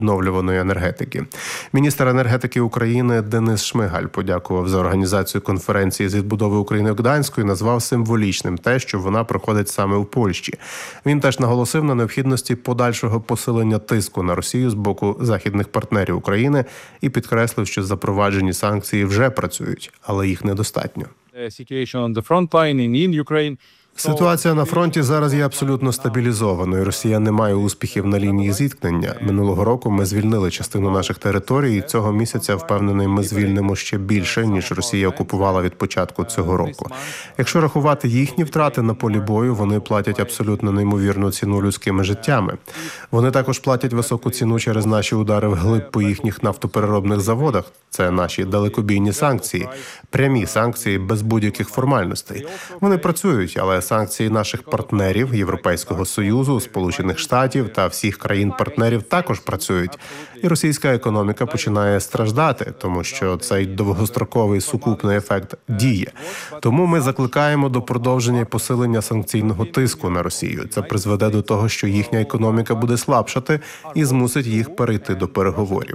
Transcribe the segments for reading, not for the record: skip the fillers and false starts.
відновлюваної енергетики. Міністр енергетики України Денис Шмигаль подякував за організацію конференції з відбудови України у Гданську і назвав символічним те, що вона проходить саме в Польщі. Він теж наголосив на необхідності подальшого посилення тиску на Росію з боку західних партнерів України і підкреслив, що запроваджені санкції вже працюють, але їх недостатньо. Ситуація на фронті зараз є абсолютно стабілізованою. Росія не має успіхів на лінії зіткнення. Минулого року ми звільнили частину наших територій, і цього місяця, впевнений, ми звільнимо ще більше, ніж Росія окупувала від початку цього року. Якщо рахувати їхні втрати на полі бою, вони платять абсолютно неймовірну ціну людськими життями. Вони також платять високу ціну через наші удари вглиб по їхніх нафтопереробних заводах. Це наші далекобійні санкції, прямі санкції без будь-яких формальностей. Вони працюють, але санкції наших партнерів Європейського Союзу, Сполучених Штатів та всіх країн-партнерів також працюють. І російська економіка починає страждати, тому що цей довгостроковий сукупний ефект діє. Тому ми закликаємо до продовження і посилення санкційного тиску на Росію. Це призведе до того, що їхня економіка буде слабшати і змусить їх перейти до переговорів.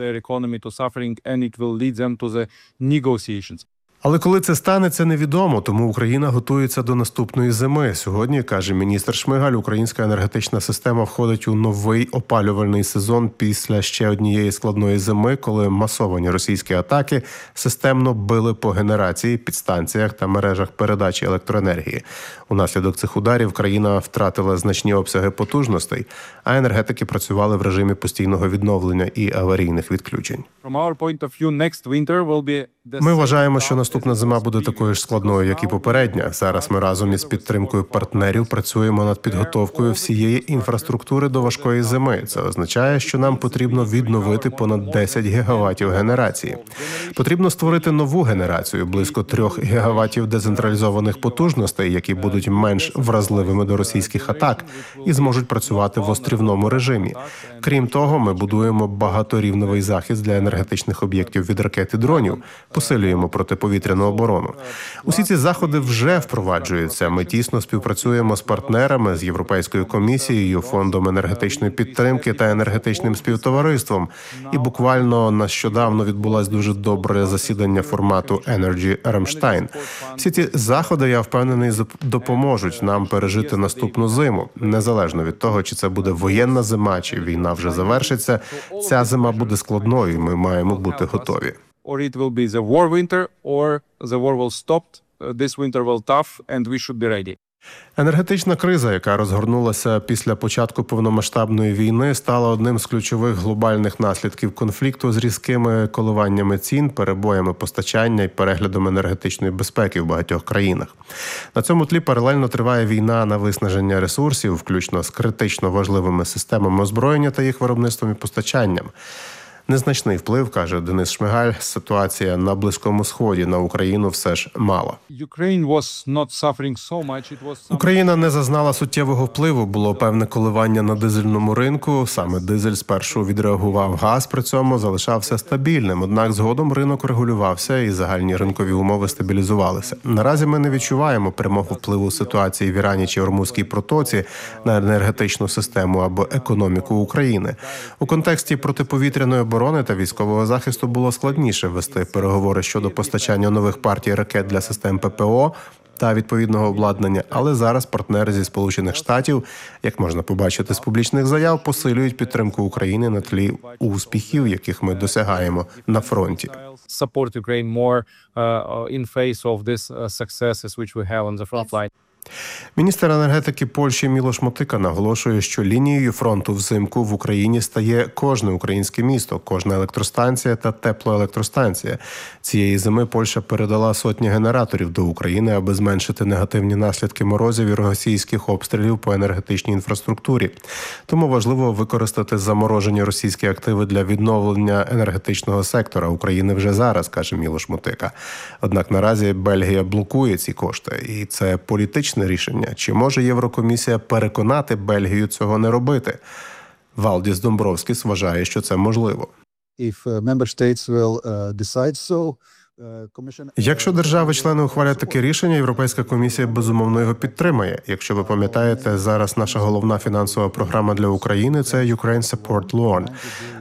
Але коли це станеться, невідомо, тому Україна готується до наступної зими. Сьогодні, каже міністр Шмигаль, українська енергетична система входить у новий опалювальний сезон після ще однієї складної зими, коли масовані російські атаки системно били по генерації, підстанціях та мережах передачі електроенергії. Унаслідок цих ударів країна втратила значні обсяги потужностей, а енергетики працювали в режимі постійного відновлення і аварійних відключень. Ми вважаємо, що наступна зима буде такою ж складною, як і попередня. Зараз ми разом із підтримкою партнерів працюємо над підготовкою всієї інфраструктури до важкої зими. Це означає, що нам потрібно відновити понад 10 гігаватів генерації. Потрібно створити нову генерацію, близько 3 гігаватів децентралізованих потужностей, які будуть менш вразливими до російських атак і зможуть працювати в острівному режимі. Крім того, ми будуємо багаторівневий захист для енергетичних об'єктів від ракет і дронів, посилюємо протиповітряну оборону. Усі ці заходи вже впроваджуються. Ми тісно співпрацюємо з партнерами, з Європейською комісією, Фондом енергетичної підтримки та енергетичним співтовариством. І буквально нещодавно відбулось дуже добре засідання формату Energy Rammstein. Всі ці заходи, я впевнений, допоможуть нам пережити наступну зиму. Незалежно від того, чи це буде воєнна зима, чи війна вже завершиться, ця зима буде складною, і ми маємо бути готові. Or it will be the war winter, or the war will stop, this winter will tough, and we should be ready. Енергетична криза, яка розгорнулася після початку повномасштабної війни, стала одним з ключових глобальних наслідків конфлікту з різкими коливаннями цін, перебоями постачання і переглядом енергетичної безпеки в багатьох країнах. На цьому тлі паралельно триває війна на виснаження ресурсів, включно з критично важливими системами озброєння та їх виробництвом і постачанням. Незначний вплив, каже Денис Шмигаль, ситуація на Близькому Сході на Україну все ж мала. Україна не зазнала суттєвого впливу, було певне коливання на дизельному ринку. Саме дизель спершу відреагував, газ при цьому залишався стабільним. Однак згодом ринок регулювався і загальні ринкові умови стабілізувалися. Наразі ми не відчуваємо прямого впливу ситуації в Ірані чи Ормузькій протоці на енергетичну систему або економіку України. У контексті протиповітряної оборони та військового захисту було складніше вести переговори щодо постачання нових партій ракет для систем ППО та відповідного обладнання, але зараз партнери зі Сполучених Штатів, як можна побачити з публічних заяв, посилюють підтримку України на тлі успіхів, яких ми досягаємо на фронті. Support Ukraine more in face of these successes which we have on the front line. Міністр енергетики Польщі Мілош Мотика наголошує, що лінією фронту взимку в Україні стає кожне українське місто, кожна електростанція та теплоелектростанція. Цієї зими Польща передала сотні генераторів до України, аби зменшити негативні наслідки морозів і російських обстрілів по енергетичній інфраструктурі. Тому важливо використати заморожені російські активи для відновлення енергетичного сектора України вже зараз, каже Мілош Мотика. Однак наразі Бельгія блокує ці кошти, і це політичне рішення. Чи може Єврокомісія переконати Бельгію цього не робити? Валдіс Домбровскіс вважає, що це можливо. Якщо держави-члени ухвалять таке рішення, Європейська комісія безумовно його підтримає. Якщо ви пам'ятаєте, зараз наша головна фінансова програма для України – це Ukraine Support Loan.